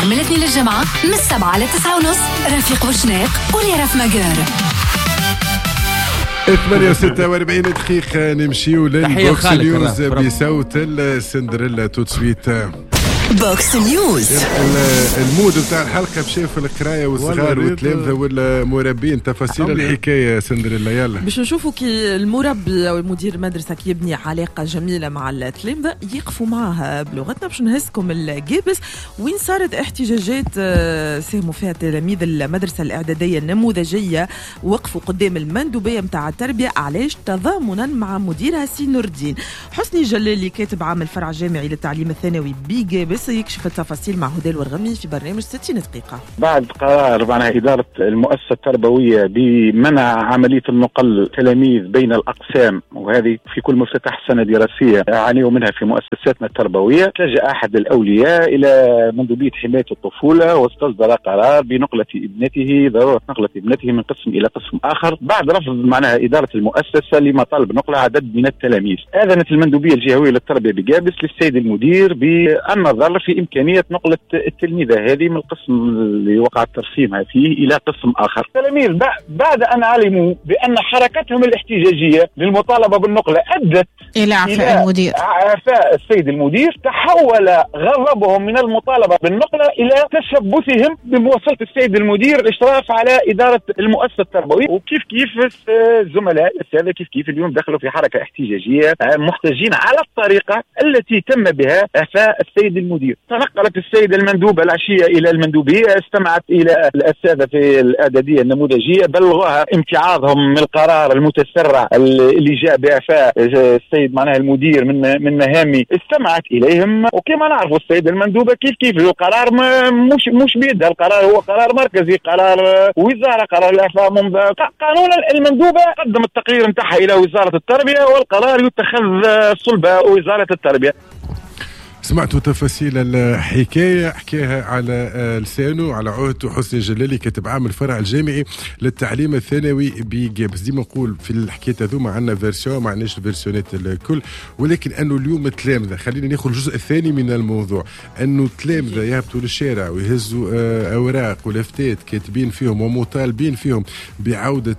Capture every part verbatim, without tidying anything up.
نهار من الاثنين للجمعة من السبعة لتسعة ونص. رفيق بوشناق وليرف مجار. ثمانية وستة وأربعين دقيقة نمشيو للبوكس نيوز بصوت السندريلا تو سويت. بوكس نيوز. المود بتاع الحلقة مشي في القراية والصغار والتلامذة والمربين. تفاصيل الحكاية سندريلا يلا. باش نشوفوا كي المربي أو المدير المدرسة كي يبني علاقة جميلة مع التلامذة يقفوا معها بلغتنا. باش نهزكم الجابس وين صارت احتجاجات ساهموا فيها تلاميذ المدرسة الإعدادية النموذجية وقفوا قدام المندوبية متاع التربية. علاش؟ تضامنا مع مديرها سي نور الدين. حسني جلالي كاتب عام الفرع الجامعي للتعليم الثانوي بجابس يكشف التفاصيل مع هدى الورغمي في برنامج ستين دقيقة. بعد قرار معناها إدارة المؤسسة التربوية بمنع عملية النقل تلاميذ بين الأقسام، وهذه في كل مفتتح سنة دراسية يعانيوا منها في مؤسساتنا التربوية، لجأ أحد الأولياء إلى مندوبية حماية الطفولة واستصدر قرار بنقلة ابنته، ضرورة نقلة ابنته من قسم إلى قسم آخر بعد رفض معناها إدارة المؤسسة لمطالب نقل عدد من التلاميذ. آذنت المندوبية الجهوية للتربية بجابس للسيد المدير بالنظر في إمكانية نقل التلميذة هذه من القسم اللي وقع ترسيمها فيه إلى قسم آخر. التلاميذ بعد أن علموا بأن حركتهم الاحتجاجية للمطالبة بالنقلة أدت إلى عفاء المدير عفاء السيد المدير، تحول غضبهم من المطالبة بالنقلة إلى تشبثهم بمواصلة السيد المدير الإشراف على إدارة المؤسسة التربوية. وكيف كيف الزملاء السادة كيف كيف اليوم دخلوا في حركة احتجاجية محتجين على الطريقة التي تم بها عفاء السيد المدير. تنقلت السيدة المندوبة العشية إلى المندوبية، استمعت إلى الأساتذة في الإعدادية النموذجية، بلغوها امتعاضهم من القرار المتسرع اللي جاء بإعفاء السيد معناها المدير من من مهامي. استمعت إليهم، وكما نعرفوا السيدة المندوبة كيف كيف القرار مش مش بيدها، القرار هو قرار مركزي، قرار وزارة، قرار الإعفاء قانونا. المندوبة قدمت التقرير نتاعها إلى وزارة التربية والقرار يتخذ صلب وزارة التربية. سمعتوا تفاصيل الحكاية حكاها على لسانه على عهد حسني جلالي كاتب عام الفرع الجامعي للتعليم الثانوي بجابس. ديما نقول في الحكاية هذوما عندنا فيرسيون، ما عندناش الفيرسيونات الكل، ولكن انه اليوم التلامذة خلينا ناخذ الجزء الثاني من الموضوع، انه التلامذة يهبطوا للشارع ويهزوا اوراق ولافتات كاتبين فيهم ومطالبين فيهم بعودة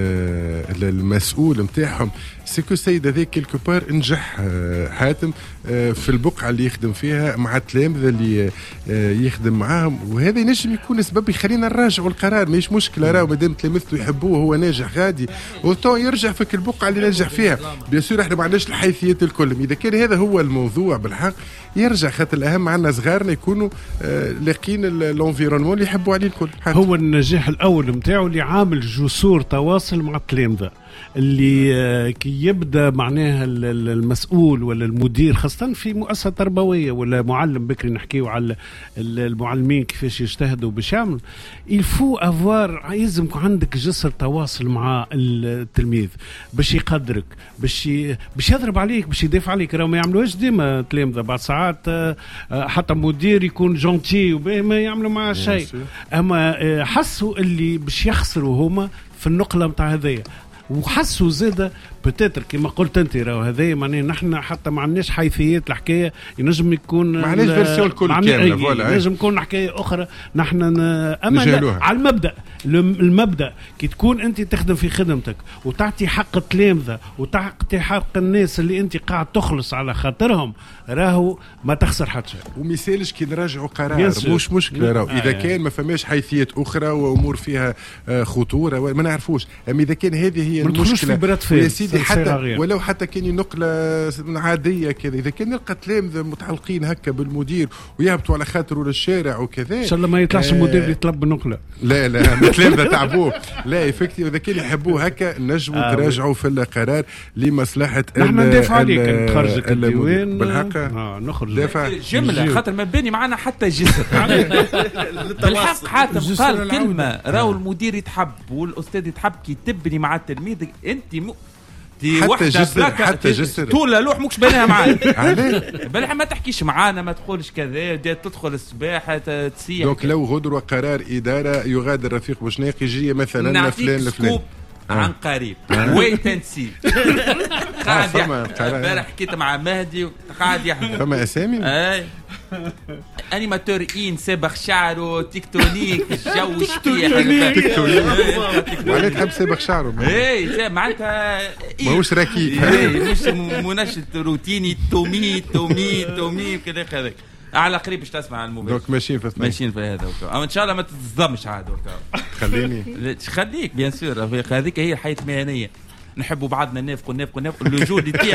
المسؤول نتاعهم. سيكو السيد هذاك كيلكو بار نجح حاتم في البقعة اللي يخدم فيها مع التلامذة اللي يخدم معاهم، وهذا ينجم يكون سبب يخلينا نراجعوا القرار. ماهيش مشكلة، راهو مادام تلامذته يحبوه هو ناجح غادي وطو يرجع في البقعة اللي نجح فيها. بيسور احنا ما عندناش الحيثيات الكل، إذا كان هذا هو الموضوع بالحق يرجع، خاطر الأهم عندنا صغارنا يكونوا لاقين الانفيرونمون اللي يحبوا عليه الكل. هو النجاح الأول متاعه اللي عامل جسور تواصل مع التلامذة، اللي كي يبدا معناها المسؤول ولا المدير خاصة في مؤسسة تربوية ولا معلم بكري، نحكيو على المعلمين كيفاش يجتهدوا باش يعملوا، يلفو افوار يلزم عندك جسر تواصل مع التلميذ باش يقدرك، باش باش يضرب عليك، باش يدافع عليك. راهو ما يعملوهاش ديما تلامذة، بعض ساعات حتى مدير يكون جونتي وما يعملوا معاه شيء، اما حسوا اللي باش يخسروا هما في النقلة متاع هذيا، وحسوا زاده بتاتر كما قلت انت راهو هذا معناه نحن حتى ما عندناش حيثيات الحكايه، ينجم يكون ما عندناش فيرسيون الكل كامله فوالا، ينجم يكون حكايه اخرى نحن اما على المبدا. المبدا كي تكون انت تخدم في خدمتك وتعطي حق التلامذه وتعطي حق الناس اللي انت قاعد تخلص على خاطرهم، راهو ما تخسر حتى شيء. ومثالش كي نراجعوا قرار مش مشكله راهو اذا آه كان ما فماش حيثيات اخرى وامور فيها خطوره ما نعرفوش، اما اذا كان هذه هي المشكله يا سيدي حتى ولو حتى كان نقله عاديه كذا، اذا كان نلقى تلامذه متعلقين هكا بالمدير ويهبطوا على خاطره للشارع وكذا، ان شاء الله ما يطلعش آه المدير اللي يطلب النقله. لا لا التلامذه تعبوه، لا افكتي اذا كان يحبوه هكا نجموا آه تراجعوا في القرار لمصلحه نحن ندافع عليك تخرجك الديوان بالحق اه نخرج دافع جمله خاطر ما باني معنا حتى جسر بالحق. حاتم قال كلمه راهو المدير يتحب والاستاذ يتحب كي تبني مع التلميذ انت م... حتى جسر حتى جسر طول لوح مش بناها معانا بلح ما تحكيش معانا ما تقولش كذا تدخل السباحه تسيح. دونك لو غدر وقرار اداره يغادر رفيق بوشناق يجي مثلا فلان لفلان عن قريب ويت اند سي قاعد امبارح حكيت مع مهدي قاعد يحضر فما اسامي اي انيماتور ان سابخ شعره تكتونيك الجو شبيح وعليه تحب سابخ شعره اي معناتها ماهوش ركيك مش منشط روتيني تومي تومي تومي كذا كذا على قريب باش تسمع الموبايل دونك ماشيين في ماشيين في هذا اما ان شاء الله ما تتصدمش عاد خليني خليك بيان سور هذيك هي الحياه المهنيه نحبوا بعضنا نافقوا نافقوا نافقوا اللجوء يتيح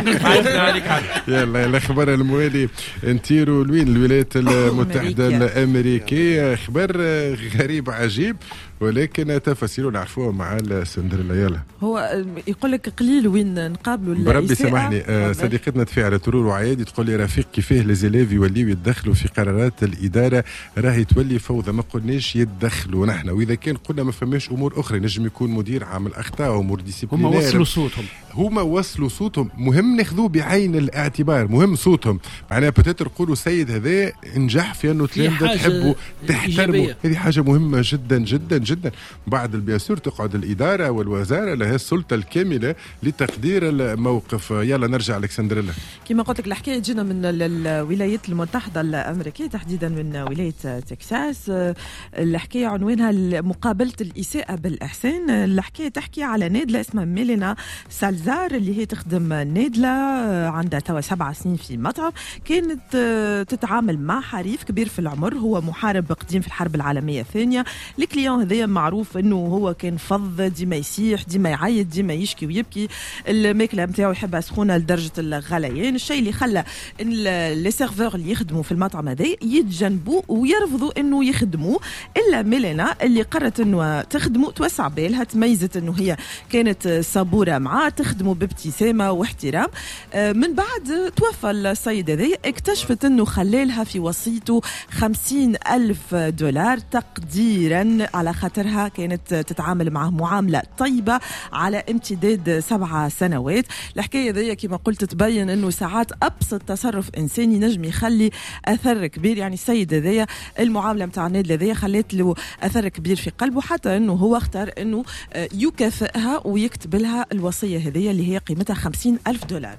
يلا الاخبار الموالي نطيروا لوين الولايات المتحده الامريكيه خبر غريب عجيب ولكن تفاصيله نعرفوها مع سندريلا. يلا هو يقول لك قليل وين نقابلوا بربي سامحني آه صديقتنا تفي على ترور وعيادي تقول لي رفيق كيفاه ليزيليف يوليو يتدخلوا في قرارات الاداره راهي تولي فوضى ما قلناش يتدخلوا نحن واذا كان قلنا ما فماش امور اخرى نجم يكون مدير عامل اخطاء امور ديسيبلينير هم وصلوا صوتهم هما وصلوا صوتهم مهم ناخذوه بعين الاعتبار مهم صوتهم معناها بتاتر قولوا سيد هذا نجح في انه تلامذه تحبوا تحترموا هذه حاجه مهمه جدا جدا جدا. بعد البياسور تقعد الاداره والوزاره لها السلطه الكامله لتقدير الموقف. يلا نرجع الكسندريلا. كما قلت لك الحكايه جينا من الولايات المتحده الامريكيه تحديدا من ولايه تكساس. الحكايه عنوانها مقابله الاساءه بالاحسان. الحكايه تحكي على نادله اسمها ميلينا سالزار اللي هي تخدم نادله عندها توا سبع سنين في مطعم كانت تتعامل مع حريف كبير في العمر هو محارب قديم في الحرب العالميه الثانيه. الكليون هذايا معروف انه هو كان فظ ديما يسيح ديما يعيط ديما يشكي ويبكي الماكله نتاعو يحبها سخونه لدرجه الغليان. الشيء اللي خلى ان لي سيرفور اللي يخدموا في المطعم هذا يتجنبوا ويرفضوا انه يخدموا الا ميلينا اللي قررت انه تخدموا توسع بالها تميزت انه هي كانت صبوره معاه تخدموا بابتسامه واحترام. من بعد توفى السيد هذا اكتشفت انه خلالها في وصيته خمسين ألف دولار تقديرا على خاطرها كانت تتعامل معه معاملة طيبة على امتداد سبعة سنوات. الحكاية ذي كما قلت تبين أنه ساعات أبسط تصرف إنساني نجم يخلي أثر كبير. يعني السيد ذي المعاملة متاع النادلة ذي خلت له أثر كبير في قلبه حتى أنه هو اختار أنه يكافئها ويكتب لها الوصية هذه اللي هي قيمتها خمسين ألف دولار.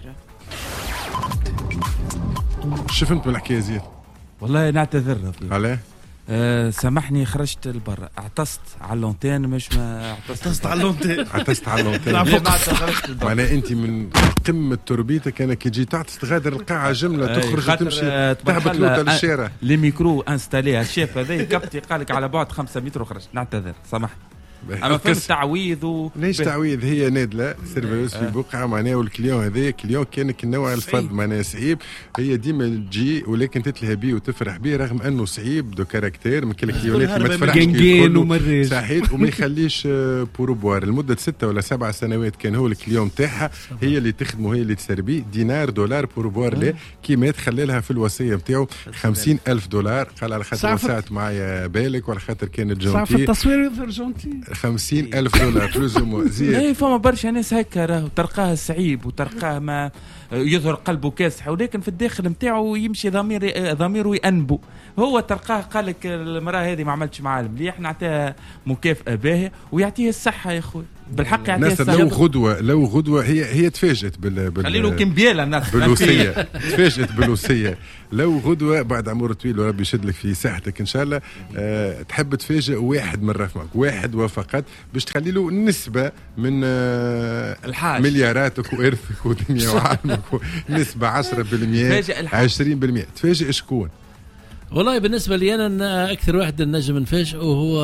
شفت من الحكاية زياد؟ والله نعتذر عليه أه سامحني خرجت لبرا اعتصت على اللونتين مش ما اعتصت على اللونتين اعتصت على اللونتين معناها انت من قمه تربيتك انا كي تجي تعطس تغادر القاعه جمله تخرج تمشي تهبط لوطه للشارع لي ميكرو انستالي الشيف هذا كبتي قالك على بعد خمسة متر وخرجت نعتذر سامحني. اما فهمت تعويض و... ليش تعويض هي نادله سيرفيس في بقعه معناها والكليون هذا كليون كان النوع الفض معناها صعيب هي ديما تجي ولكن تتلهى بيه وتفرح بيه رغم انه صعيب دو كاركتير من كل الكليونات ما تفرحش كي صحيح وما يخليش بوروبوار لمده ستة ولا سبع سنوات كان هو الكليون تاعها هي اللي تخدمه هي اللي تسربيه دينار دولار بوروبوار لا كيما تخلي لها في الوصيه نتاعو خمسين ألف دولار قال على خاطر وسعت معايا بالك وعلى خاطر كانت جونتي صافي التصوير جونتي خمسين ألف دولار بلوز مو زيد. اي فما برشا ناس هكا راهو تلقاه صعيب وتلقاه ما يظهر قلبه كاسح ولكن في الداخل نتاعو يمشي ضمير ضميره ينبو. هو تلقاه قال لك المراه هذه ما عملتش معاه مليح نعطيها مكافاه باهيه ويعطيها الصحه يا خويا بالحق يعطيها الصحه. لو غدوه لو غدوه هي هي تفاجئت بال بال خليله كمبياله الناس بالوصيه تفاجئت بالوصيه. لو غدوه بعد عمر طويل وربي يشد لك في صحتك ان شاء الله أه تحب تفاجئ واحد من رفمك واحد وفقط باش تخلي له نسبه من أه الحاج ملياراتك وارثك ودنيا وعالمك نسبه عشرة بالمئة عشرين بالمئة. تفاجئ شكون؟ والله بالنسبه لي انا اكثر واحد النجم نفاجئه هو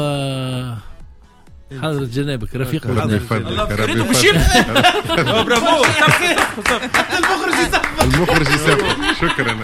حضرة جنابك رفيق ربي يفضلك ربي يفضلك برافو المخرج يسقف المخرج يسقف شكرا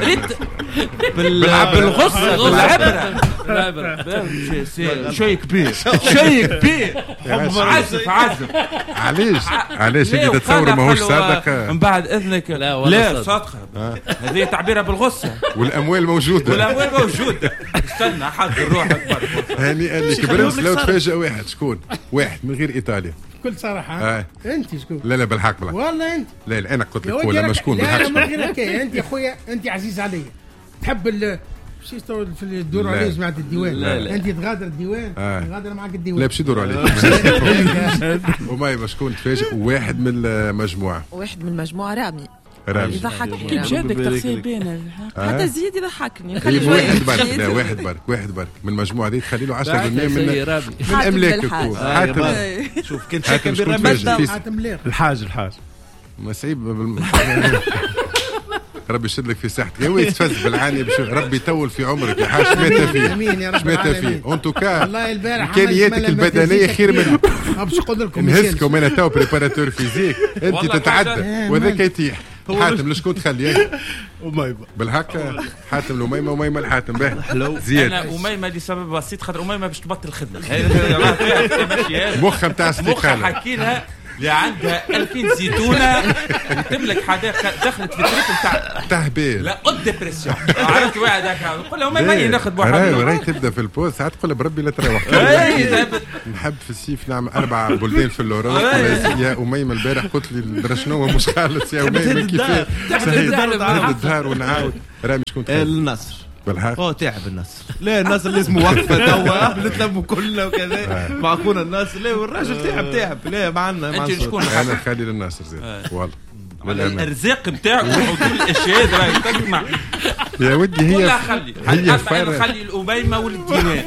بالغصه بالعبره العبره شيء كبير شيء كبير عزف عزف علاش علاش انت تتصور ماهوش صادق من بعد اذنك لا صادقه هذه تعبيرها بالغصه والاموال موجوده والاموال موجوده استنى حضر روحك هنيئا لك برنس. لو تفاجئ واحد شكون واحد من غير ايطاليا بكل صراحه آه. انت شكون؟ لا لا بالحق بالحق والله انت لا لا انا قلت لك ولا ما شكون بالحق. لا ما غير هكايا انت يا خويا انت عزيز علي تحب ال شي في الدور عليه جماعه الديوان لا لا. انت تغادر الديوان آه. تغادر معك الديوان لا باش يدور عليك وما يبقى شكون تفاجئ واحد من المجموعه واحد من المجموعه رامي رامي يضحكني كي جادك تغسيل بينا حتى زيد يضحكني هي نخلي واحد برك شويه لا واحد برك واحد برك من المجموعه هذه تخلي له عشرة بالمئة من من حاتم املاك بالحاج. الكون آه، حاتم يا شوف كنت حاتم شاكل شكون بالرمز تواجد؟ حاتم لير الحاج الحاج مصعيب بالم... ربي يشد لك في صحتك يا ويلي تفز بالعاني بش... ربي يطول في عمرك يا حاج شماتة فيه امين يا رب شماتة العالمين. فيه انتو كا والله البارح امكانياتك البدنيه خير من باش نقول لكم نهزكم انا تو بريباراتور فيزيك انت والله تتعدى حاجة. وذاك يطيح حاتم لشكون تخليه ومايبه بالهكا حاتم الأميمة وميمة الحاتم باهي زياد انا اميمه لسبب بسيط خاطر اميمه باش تبطل الخدمه مخها نتاع مخها استقالة حكي لها اللي عندها ألفين زيتونه تملك حدائق دخلت في التريب نتاع تهبيل لا قد ديبرسيون عرفت واحد هكا نقول لهم ما ناخذ راهي واحد راهي تبدا في البوز ساعات تقول بربي لا تروح نحب في الصيف نعمل اربع بلدان في الاوروب يا اميمه البارح قلت لي درشنو مش خالص يا اميمه كيفاش صحيح الدار ونعاود رامي شكون تخيل النصر بالحق هو تعب النصر لا النصر اللي اسمه وقفه توا نتلموا كلنا وكذا مع اخونا النصر لا والراجل تعب تعب لا ما عندنا انت شكون انا خليل الناصر زين والله الارزاق نتاعك وكل الاشياء راهي تسمع يا ودي هي ولا خلي هي فرق خلي الاميمه والدينار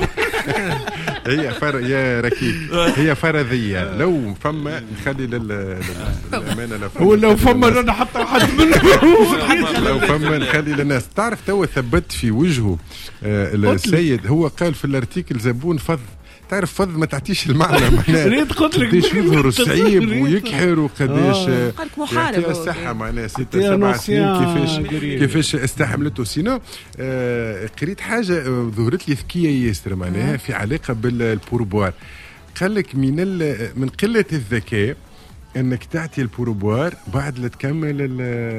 هي فرق يا ركيك هي فرضيه لو فما نخلي للامانه هو لو فما انا حتى واحد منهم لو فما نخلي للناس تعرف تو ثبت في وجهه آه السيد هو قال في الارتيكل زبون فض تعرف فض ما تعطيش المعنى معناه ريت قلت لك قديش يظهر صعيب ويكحر وقديش قالك محارب الصحة معناها ستة سبع سنين كيفاش كيفاش استحملته سينو آه قريت حاجة آه ظهرت لي ذكية ياسر معناها في علاقة بالبوربوار قال لك من من قلة الذكاء انك تعطي البوربوار بعد لا تكمل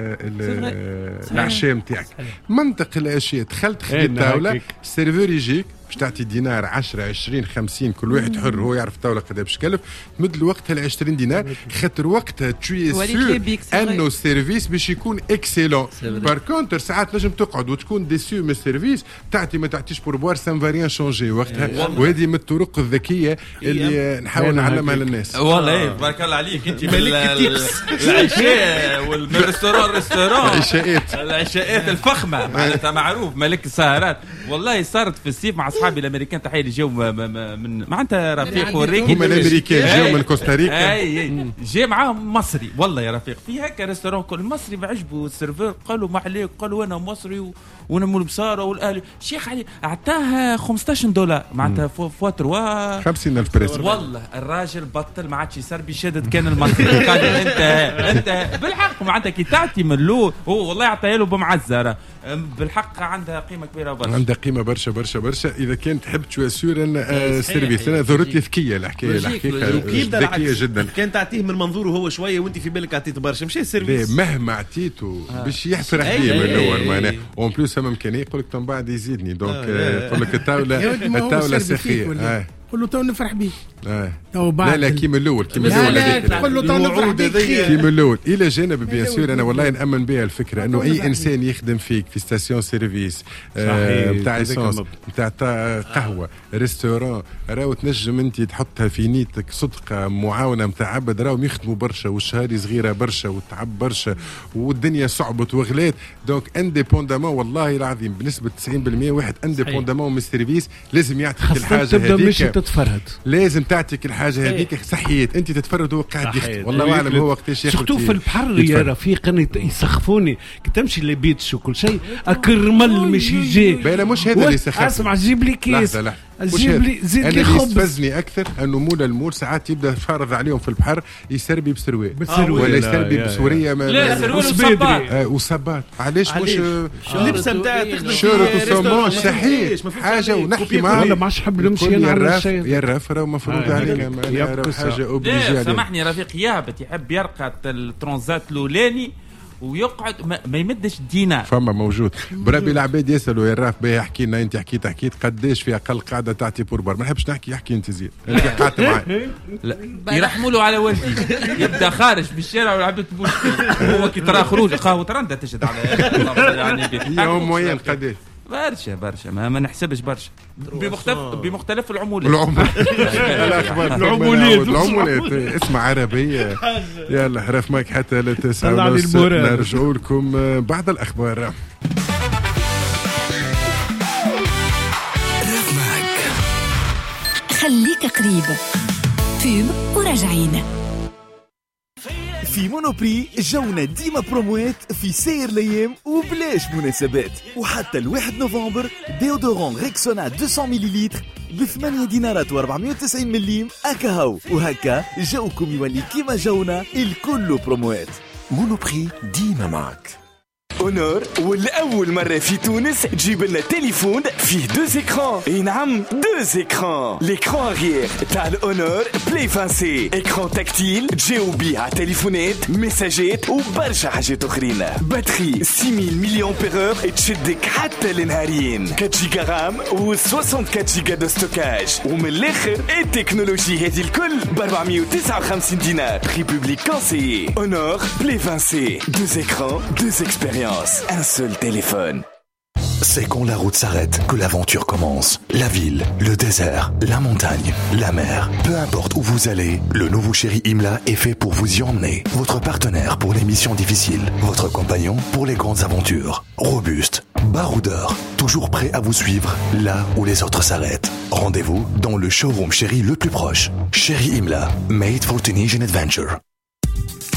العشاء نتاعك منطق الاشياء دخلت خديت الطاوله السيرفور يجيك باش تعطي دينار عشرة عشرين خمسين كل واحد حر هو يعرف الطاوله قد باش تكلف تمد له وقتها ال عشرين دينار خاطر وقتها تشوي سور انه السيرفيس باش يكون اكسيلون بار كونتر ساعات نجم تقعد وتكون ديسو من السيرفيس تعطي ما تعطيش بوربوار سان فاريان شونجي وقتها وهذه من الطرق الذكيه اللي نحاول نعلمها للناس والله تبارك الله عليك انت ملك العشاء والريستوران ريستوران العشاءات العشاءات الفخمه معناتها معروف ملك السهرات والله صارت في الصيف مع اصحابي الامريكان تحيه اللي جاوا من معناتها رفيق وريكي هم الامريكان جاوا من كوستاريكا اي جاي معاهم مصري والله يا رفيق في هكا ريستوران كل مصري بعجبه السيرفور قالوا ما عليك قالوا انا مصري وانا من البصاره والاهلي شيخ علي اعطاه خمسطاش دولار معناتها فوا تروا خمسين ألف بريس والله الراجل بطل ما عادش يسربي شدد كان المصري قال انت انت بالحق معناتها كي تعطي من له هو والله يعطيها له بمعزه بالحق عندها قيمه كبيره برشا عندها قيمه برشا برشا برشا اذا كان تحب تشوي سور ان السيرفيس انا ظهرت لي ذكيه الحكايه الحقيقه ذكيه جدا كان تعطيه من منظوره هو شويه وانت في بالك عطيته برشا مش السيرفيس مهما عطيته باش يحفر عليه من الاول معناها اون بلوس فما امكانيه يقول لك من بعد يزيدني دونك يقول لك الطاوله الطاوله سخيه قول له تو نفرح بيك اه لا لا كيما الاول كيما الاول هذيك قول له تو نفرح بيك كيما الاول الى جانب بيان سور انا والله نامن بها الفكره انه اي انسان يخدم فيك في ستاسيون سيرفيس نتاع ايسونس نتاع قهوه ريستوران راهو تنجم انت تحطها في نيتك صدقه معاونه نتاع عبد راهم يخدموا برشا والشهاري صغيره برشا وتعب برشا والدنيا صعبت وغلات دونك انديبوندامون والله العظيم بنسبه تسعين بالمئة واحد انديبوندامون من السيرفيس لازم يعطيك الحاجه هذيك تتفرهد لازم تعطيك الحاجه هذيك صحيت انت تتفرد وهو قاعد يخدم والله اعلم هو وقتاش ياخذ سورتو في البحر يا رفيق يسخفوني كي تمشي لبيتش وكل شيء اكرمل مش يجي انا مش هذا اللي سخفني اسمع جيب لي كيس لحظه جيب لي زيد لي خبز اللي يستفزني اكثر انه مولا المول ساعات يبدا فارض عليهم في البحر يسربي بسروال ولا يسربي بسوريه لا سروال وصباط وصباط علاش مش اللبسه نتاع تخدم شورت وسومون صحيح حاجه ونحكي معاه ولا ما عادش حب نمشي نعمل شيء يا الرف راه مفروض عليك حاجه اوبليجي سامحني رفيق يهبط يحب يرقى الترونزات الاولاني ويقعد ما, ما يمدش دينار فما موجود بربي العباد يسالوا يا راف باهي احكي لنا انت حكيت حكيت قداش في اقل قاعده تعطي بوربار ما نحبش نحكي احكي انت زين انت قعدت معي يرحموا له على والدي يبدا خارج بالشارع والعباد تبوش هو كي ترى خروج قهوه ترى انت تشد على يعني يوم موين قداش برشا برشا ما, ما نحسبش برشا بمختلف بمختلف العمولات العمولات العمولات اسمها عربيه. يلا رفمك حتى لتسعة ونص نرجعوا لكم بعد الاخبار. خليك قريب فيلم وراجعين. في مونوبري جونا ديما بروموات في ساير الايام وبلاش مناسبات. وحتى الواحد نوفمبر ديودورون ريكسونا مئتين مليلتر بثمانية دينارات وأربعمائة وتسعين مليم أكاهو. وهكا جوكم يولي كيما جونا الكل بروموات. مونوبري ديما معك. اونور والأول مرة في تونس تجيب لنا تليفون فيه دوز اكران. اي نعم دوز اكران. ليكران اريير تاع الاونور بلاي فانسي، اكران تكتيل تجاو بيه على تليفونات ميساجات وبرشا حاجات اخرين. باتري ستة آلاف ملي امبيرور تشدك حتى لنهارين. أربعة جيجا رام و أربعة وستين جيجا دو ستوكاج. ومن الاخر التكنولوجي هذه الكل ب أربعمائة وتسعة وخمسين دينار. بري بوبليك كونسيي. اونور بلاي فانسي، deux écrans, deux expériences, un seul téléphone. C'est quand la route s'arrête que l'aventure commence. La ville, le désert, la montagne, la mer. Peu importe où vous allez, le nouveau Chéri Imla est fait pour vous y emmener. Votre partenaire pour les missions difficiles. Votre compagnon pour les grandes aventures. Robuste, baroudeur, toujours prêt à vous suivre là où les autres s'arrêtent. Rendez-vous dans le showroom Chéri le plus proche. Chéri Imla, made for Tunisian adventure.